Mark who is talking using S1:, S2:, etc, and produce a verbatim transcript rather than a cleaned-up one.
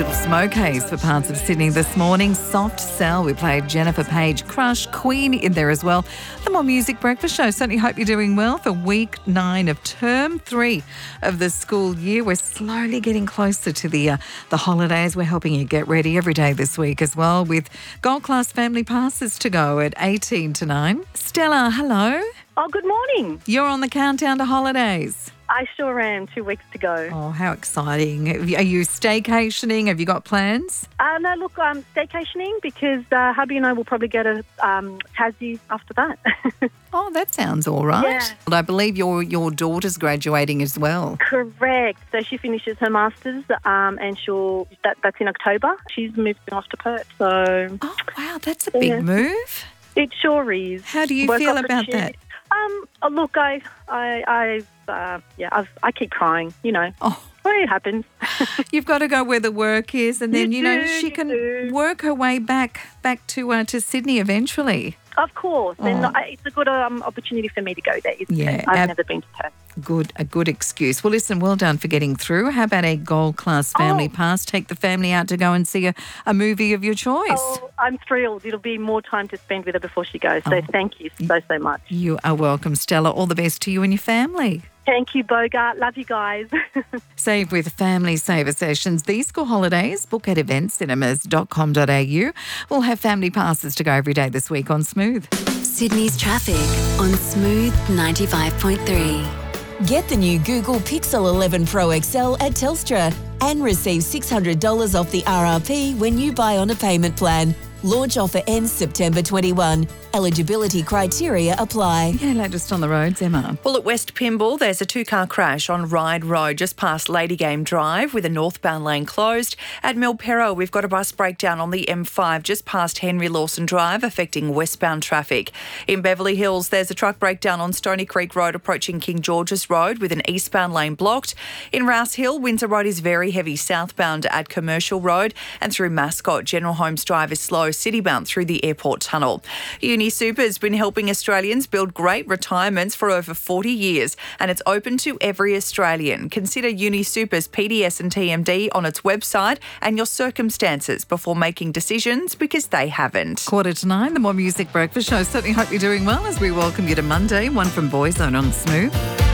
S1: Little Smoke Haze for parts of Sydney this morning. Soft Cell, we played Jennifer Page, Crush, Queen in there as well. The More Music Breakfast Show. Certainly hope you're doing well for week nine of term three of the school year. We're slowly getting closer to the uh, the holidays. We're helping you get ready every day this week as well with Gold Class Family Passes to go at eighteen to nine. Stella, hello.
S2: Oh, good morning.
S1: You're on the countdown to holidays.
S2: I sure am. Two weeks to go.
S1: Oh, how exciting. Are you staycationing? Have you got plans?
S2: Uh, no, look, I'm staycationing because uh, hubby and I will probably get a um, Tassie after that.
S1: Oh, that sounds all right.
S2: Yeah.
S1: Well, I believe your your daughter's graduating as well.
S2: Correct. So she finishes her masters um, and she'll that, that's in October. She's moving off to Perth. So
S1: Oh, wow, that's a big
S2: Yeah.
S1: move.
S2: it sure is.
S1: How do you
S2: Work
S1: feel about that?
S2: opportunity. Um, oh, look, I, I, I, uh, yeah, I've, I keep crying. You know,
S1: Oh,
S2: well, it happens.
S1: you've got to go where the work is, and then
S2: You
S1: you, know
S2: do,
S1: she
S2: you
S1: can
S2: do.
S1: work her way back back to uh, to Sydney eventually.
S2: Of course, and
S1: Oh.
S2: I, it's a good um, opportunity for me to go there. Isn't
S1: Yeah,
S2: it? I've
S1: ab-
S2: never been to Perth.
S1: Good, a good excuse. Well, listen, well done for getting through. How about a Gold Class Family
S2: Oh.
S1: Pass? Take the family out to go and see a, a movie of your choice.
S2: Oh, I'm thrilled. It'll be more time to spend with her before she goes. So
S1: Oh.
S2: thank you so, so much.
S1: You are welcome, Stella. All the best to you and your family.
S2: Thank you, Bogart. Love you guys.
S1: Save with Family Saver Sessions. These school holidays, book at event cinemas dot com dot a u. We'll have family passes to go every day this week on Smooth.
S3: Sydney's traffic on Smooth ninety-five point three.
S4: Get the new Google Pixel eleven Pro X L at Telstra and receive six hundred dollars off the R R P when you buy on a payment plan. Launch offer ends September twenty-first. Eligibility criteria apply.
S1: Yeah, latest on the roads, Emma.
S5: Well, at West Pymble, there's a two-car crash on Ryde Road just past Lady Game Drive with a northbound lane closed. At Milperro, we've got a bus breakdown on the M five just past Henry Lawson Drive affecting westbound traffic. In Beverly Hills, there's a truck breakdown on Stony Creek Road approaching King George's Road with an eastbound lane blocked. In Rouse Hill, Windsor Road is very heavy southbound at Commercial Road, and through Mascot, General Holmes Drive is slow citybound through the airport tunnel. UniSuper's been helping Australians build great retirements for over forty years, and it's open to every Australian. Consider UniSuper's P D S and T M D on its website and your circumstances before making decisions, because they haven't.
S1: Quarter to nine, the More Music Breakfast Show. Certainly hope you're doing well as we welcome you to Monday. One from Boyzone on Smooth.